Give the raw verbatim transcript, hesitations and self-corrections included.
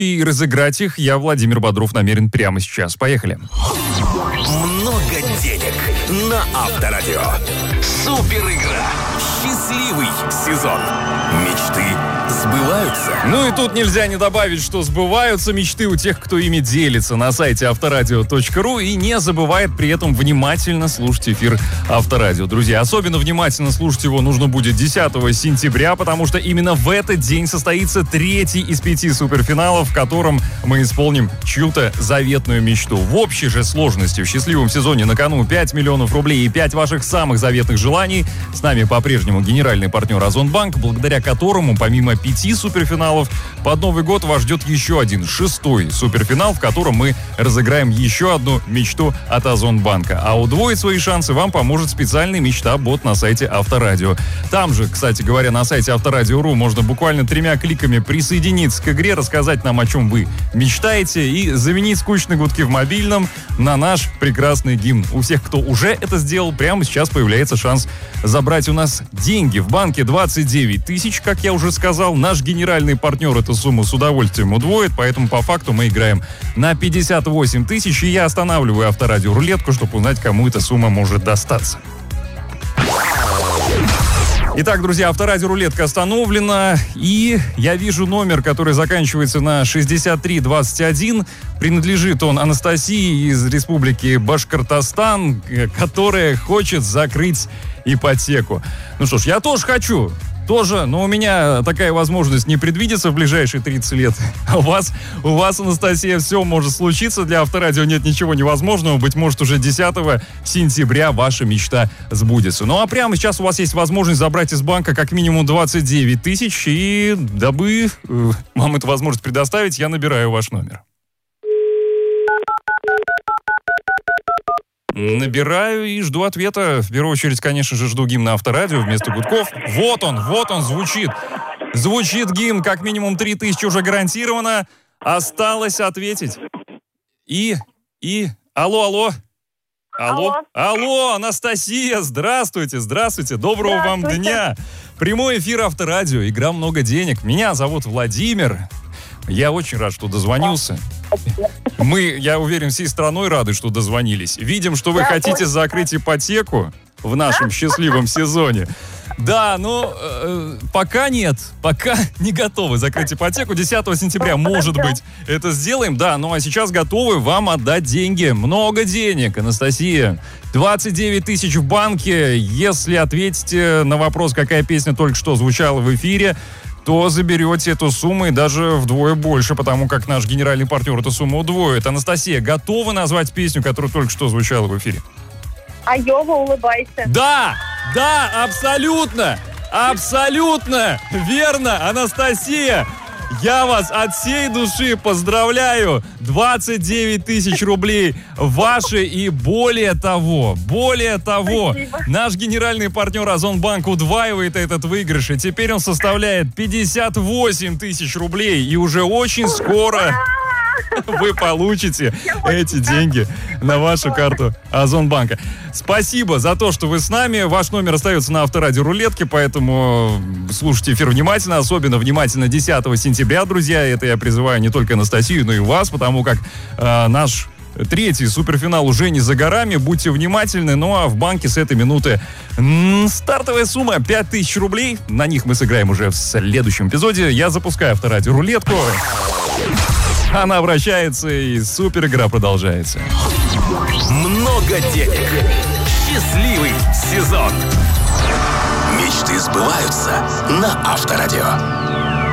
И разыграть их я, Владимир Бодров, намерен прямо сейчас. Поехали. Много денег на Авторадио. Супер игра. Счастливый сезон. Мечты сбываются. Ну и тут нельзя не добавить, что сбываются мечты у тех, кто ими делится на сайте авторадио точка ру и не забывает при этом внимательно слушать эфир Авторадио. Друзья, особенно внимательно слушать его нужно будет десятого сентября, потому что именно в этот день состоится третий из пяти суперфиналов, в котором мы исполним чью-то заветную мечту. В общей же сложности в счастливом сезоне на кону пять миллионов рублей и пять ваших самых заветных желаний. С нами по-прежнему генеральный партнер Озонбанк, благодаря которому помимо пяти суперфиналов под Новый год вас ждет еще один, шестой суперфинал, в котором мы разыграем еще одну мечту от Озонбанка. А удвоить свои шансы вам поможет специальный мечта-бот на сайте Авторадио. Там же, кстати говоря, на сайте авторадио точка ру можно буквально тремя кликами присоединиться к игре, рассказать нам, о чем вы мечтаете, и заменить скучные гудки в мобильном на наш прекрасный гимн. У всех, кто уже это сделал, прямо сейчас появляется шанс забрать у нас деньги. В банке двадцать девять тысяч, как я уже сказал. Наш генеральный партнер эту сумму с удовольствием удвоит, поэтому по факту мы играем на пятьдесят восемь тысяч, и я останавливаю Авторадио рулетку, чтобы узнать, кому эта сумма может достаться. Итак, друзья, Авторадио рулетка остановлена, и я вижу номер, который заканчивается на шестьдесят три двадцать один. Принадлежит он Анастасии из республики Башкортостан, которая хочет закрыть ипотеку. Ну что ж, я тоже хочу. Тоже, но у меня такая возможность не предвидится в ближайшие тридцать лет. А у вас, у вас, Анастасия, все может случиться. Для Авторадио нет ничего невозможного. Быть может, уже десятого сентября ваша мечта сбудется. Ну а прямо сейчас у вас есть возможность забрать из банка как минимум двадцать девять тысяч. И дабы э, вам эту возможность предоставить, я набираю ваш номер. Набираю и жду ответа. В первую очередь, конечно же, жду гимн на Авторадио вместо гудков. Вот он, вот он звучит. Звучит гимн, как минимум три тысячи уже гарантированно. Осталось ответить. И, и, алло, алло. Алло, алло, алло, Анастасия, здравствуйте, здравствуйте. Доброго здравствуйте. Вам дня. Прямой эфир Авторадио, игра «Много денег». Меня зовут Владимир. Я очень рад, что дозвонился. Мы, я уверен, всей страной рады, что дозвонились. Видим, что вы хотите закрыть ипотеку в нашем счастливом сезоне. Да, но э, пока нет, пока не готовы закрыть ипотеку. десятого сентября, может быть, это сделаем. Да, ну а сейчас готовы вам отдать деньги. Много денег, Анастасия. двадцать девять тысяч в банке. Если ответите на вопрос, какая песня только что звучала в эфире, то заберете эту сумму и даже вдвое больше, потому как наш генеральный партнер эту сумму удвоит. Анастасия, готова назвать песню, которая только что звучала в эфире? Айова, улыбайся. Да, да, абсолютно, абсолютно верно, Анастасия. Я вас от всей души поздравляю. двадцать девять тысяч рублей ваши, и более того, более того, Спасибо. Наш генеральный партнер Озонбанк удваивает этот выигрыш, и теперь он составляет пятьдесят восемь тысяч рублей, и уже очень скоро вы получите эти деньги на вашу карту Озонбанка. Спасибо за то, что вы с нами. Ваш номер остается на Авторадио рулетке, поэтому слушайте эфир внимательно, особенно внимательно десятого сентября, друзья. Это я призываю не только Анастасию, но и вас, потому как э, наш третий суперфинал уже не за горами. Будьте внимательны. Ну а в банке с этой минуты м- стартовая сумма пять тысяч рублей. На них мы сыграем уже в следующем эпизоде. Я запускаю Авторадио рулетку. Она обращается, и супер игра продолжается. Много денег. Счастливый сезон. Мечты сбываются на Авторадио.